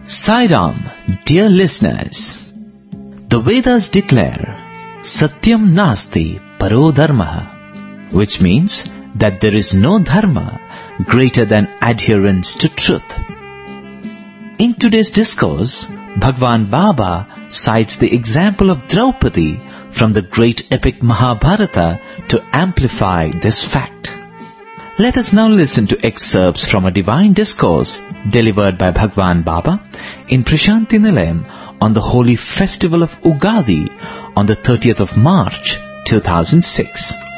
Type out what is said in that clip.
Sai Ram, dear listeners, the Vedas declare Satyam Nasti Paro Dharma, which means that there is no dharma greater than adherence to truth. In today's discourse, Bhagwan Baba cites the example of Draupadi from the great epic Mahabharata to amplify this fact. Let us now listen to excerpts from a divine discourse delivered by Bhagwan Baba in Prashanti Nilayam on the holy festival of Ugadi on the 30th of March 2006.